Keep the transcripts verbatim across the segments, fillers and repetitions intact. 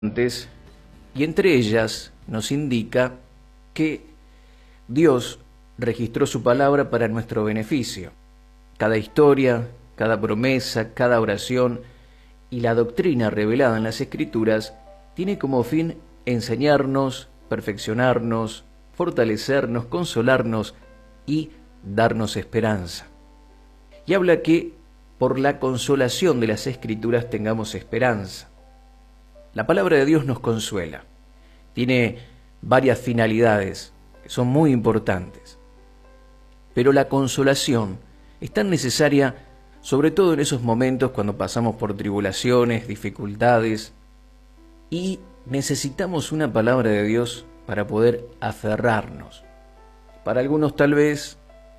y entre ellas nos indica que Dios registró su palabra para nuestro beneficio. Cada historia, cada promesa, cada oración y la doctrina revelada en las Escrituras tiene como fin enseñarnos, perfeccionarnos, fortalecernos, consolarnos y darnos esperanza. Y habla que por la consolación de las Escrituras tengamos esperanza. La palabra de Dios nos consuela. Tiene varias finalidades que son muy importantes. Pero la consolación es tan necesaria, sobre todo en esos momentos cuando pasamos por tribulaciones, dificultades, y necesitamos una palabra de Dios para poder aferrarnos. Para algunos tal vez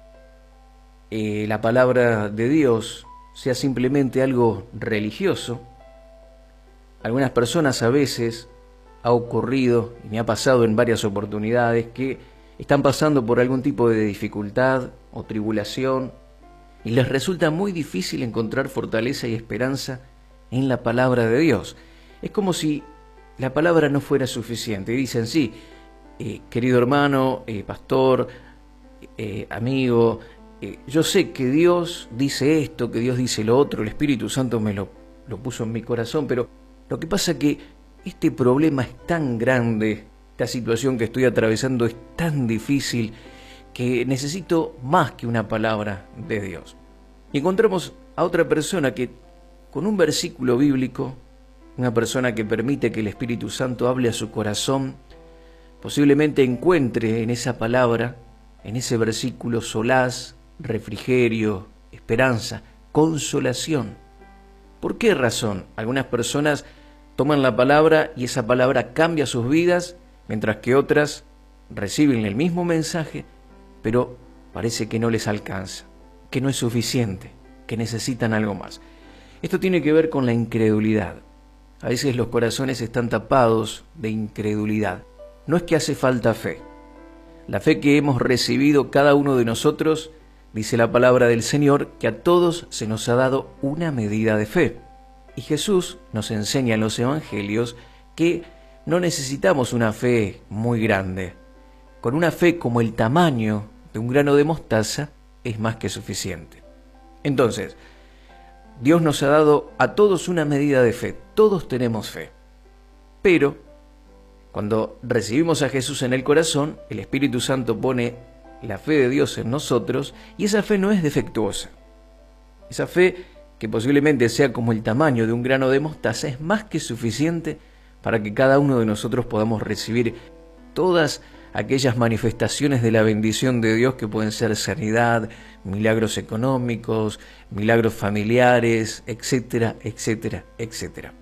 eh, la palabra de Dios sea simplemente algo religioso. Algunas personas a veces ha ocurrido, y me ha pasado en varias oportunidades, que están pasando por algún tipo de dificultad o tribulación y les resulta muy difícil encontrar fortaleza y esperanza en la palabra de Dios. Es como si la palabra no fuera suficiente. Y dicen, sí, eh, querido hermano, eh, pastor, eh, amigo, eh, yo sé que Dios dice esto, que Dios dice lo otro, el Espíritu Santo me lo, lo puso en mi corazón, pero lo que pasa es que este problema es tan grande, esta situación que estoy atravesando es tan difícil, que necesito más que una palabra de Dios. Y encontramos a otra persona que, con un versículo bíblico, una persona que permite que el Espíritu Santo hable a su corazón, posiblemente encuentre en esa palabra, en ese versículo, solaz, refrigerio, esperanza, consolación. ¿Por qué razón? Algunas personas toman la palabra y esa palabra cambia sus vidas, mientras que otras reciben el mismo mensaje, pero parece que no les alcanza, que no es suficiente, que necesitan algo más. Esto tiene que ver con la incredulidad. A veces los corazones están tapados de incredulidad. No es que hace falta fe. La fe que hemos recibido cada uno de nosotros, dice la palabra del Señor, que a todos se nos ha dado una medida de fe. Y Jesús nos enseña en los evangelios que no necesitamos una fe muy grande. Con una fe como el tamaño de un grano de mostaza es más que suficiente. Entonces, Dios nos ha dado a todos una medida de fe. Todos tenemos fe. Pero cuando recibimos a Jesús en el corazón, el Espíritu Santo pone la fe de Dios en nosotros y esa fe no es defectuosa. Esa fe, que posiblemente sea como el tamaño de un grano de mostaza, es más que suficiente para que cada uno de nosotros podamos recibir todas aquellas manifestaciones de la bendición de Dios que pueden ser sanidad, milagros económicos, milagros familiares, etcétera, etcétera, etcétera.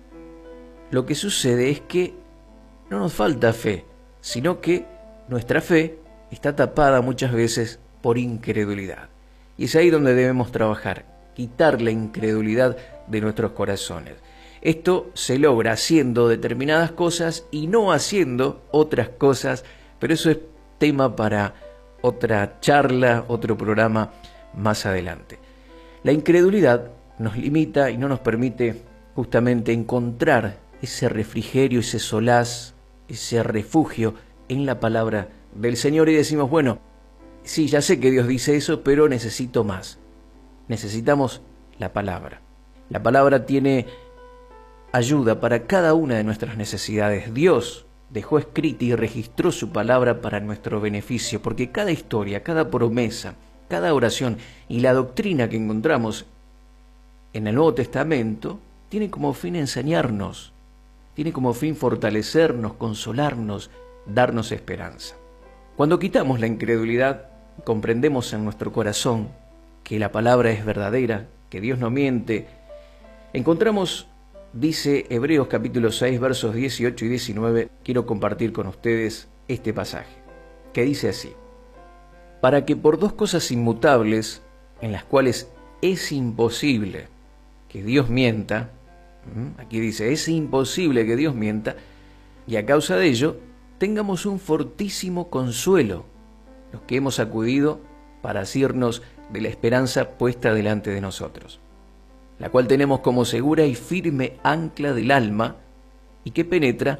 Lo que sucede es que no nos falta fe, sino que nuestra fe está tapada muchas veces por incredulidad. Y es ahí donde debemos trabajar, quitar la incredulidad de nuestros corazones. Esto se logra haciendo determinadas cosas y no haciendo otras cosas, pero eso es tema para otra charla, otro programa más adelante. La incredulidad nos limita y no nos permite justamente encontrar ese refrigerio, ese solaz, ese refugio en la palabra del Señor y decimos, bueno, sí, ya sé que Dios dice eso, pero necesito más. Necesitamos la palabra. La palabra tiene ayuda para cada una de nuestras necesidades. Dios dejó escrita y registró su palabra para nuestro beneficio, porque cada historia, cada promesa, cada oración y la doctrina que encontramos en el Nuevo Testamento tiene como fin enseñarnos, tiene como fin fortalecernos, consolarnos, darnos esperanza. Cuando quitamos la incredulidad, comprendemos en nuestro corazón que la palabra es verdadera, que Dios no miente. Encontramos, dice Hebreos capítulo seis, versos dieciocho y diecinueve, quiero compartir con ustedes este pasaje, que dice así: para que por dos cosas inmutables, en las cuales es imposible que Dios mienta, aquí dice, es imposible que Dios mienta, y a causa de ello, tengamos un fortísimo consuelo, los que hemos acudido para asirnos de la esperanza puesta delante de nosotros, la cual tenemos como segura y firme ancla del alma, y que penetra